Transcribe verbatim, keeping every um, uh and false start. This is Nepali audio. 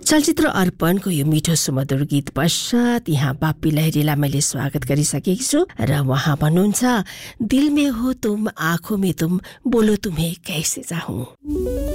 चलचित्र अर्पणको यो मिठो सुमधुर गीत पश्चात यहाँ बाप्पी लहरीलाई मैले स्वागत गरिसकेकी छु र उहाँ भन्नुहुन्छ दिल में हो तुम आँखों में तुम बोलो तुम्हें कैसे चाहूं।